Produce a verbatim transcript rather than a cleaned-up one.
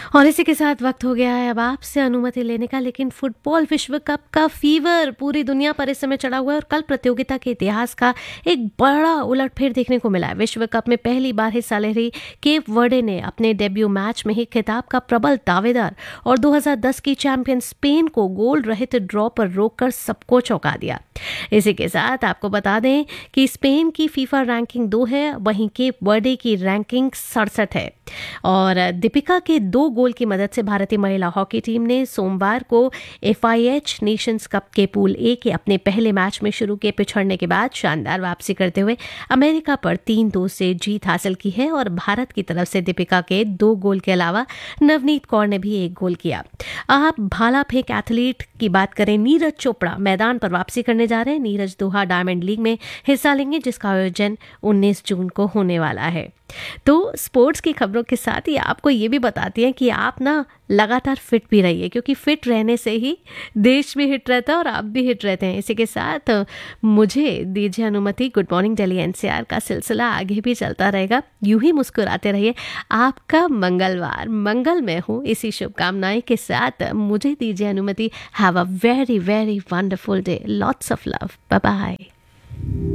और इसी के साथ वक्त हो गया है अब आपसे अनुमति लेने का, लेकिन फुटबॉल विश्व कप का फीवर पूरी दुनिया पर इस समय चढ़ा हुआ है और कल प्रतियोगिता के इतिहास का एक बड़ा उलटफेर देखने को मिला है। विश्व कप में पहली बार हिस्सा ले रही केप वर्डे ने अपने डेब्यू मैच में ही खिताब का प्रबल दावेदार और दो हज़ार दस की चैंपियन स्पेन को गोल रहित ड्रॉ पर रोककर सबको चौंका दिया। इसी के साथ आपको बता दें कि स्पेन की फीफा रैंकिंग दो है, वहीं केप वर्डे की रैंकिंग सड़सठ है। और दीपिका के दो गोल की मदद से भारतीय महिला हॉकी टीम ने सोमवार को F I H Nations cup के पूल ए के अपने पहले मैच में शुरू के पिछड़ने के बाद शानदार वापसी करते हुए अमेरिका पर तीन दो से जीत हासिल की है। और भारत की तरफ से दीपिका के दो गोल के अलावा नवनीत कौर ने भी एक गोल किया। आप भाला फेंक एथलीट की बात करें, नीरज चोपड़ा मैदान पर वापसी करने जा रहे हैं। नीरज दोहा डायमंड लीग में हिस्सा लेंगे, जिसका आयोजन उन्नीस जून को होने वाला है। तो स्पोर्ट्स की खबरों के साथ ही आपको ये भी बताती हैं कि आप ना लगातार फिट भी रहिए, क्योंकि फिट रहने से ही देश भी हिट रहता है और आप भी हिट रहते हैं। इसी के साथ मुझे दीजिए अनुमति। Good morning Delhi N C R का सिलसिला आगे भी चलता रहेगा। यूं ही मुस्कुराते रहिए। आपका मंगलवार मंगलमय हो, इसी शुभकामनाएं के साथ मुझे दीजिए अनुमति। Have a very very wonderful day. Lots of love. Bye bye.